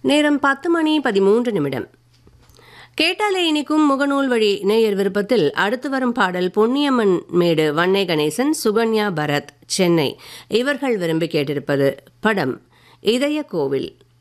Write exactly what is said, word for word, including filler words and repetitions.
நேரம் பத்து மணி பதிமூன்று நிமிடம். கேட்டாலே இனிக்கும் முகநூல் வழி நேயர் விருப்பத்தில் அடுத்து வரும் பாடல் பொன்னியம்மன் மேடு வன்னை கணேசன், சுகன்யா பரத், சென்னை இவர்கள் விரும்பி கேட்டிருப்பது படம் இதய கோவில்.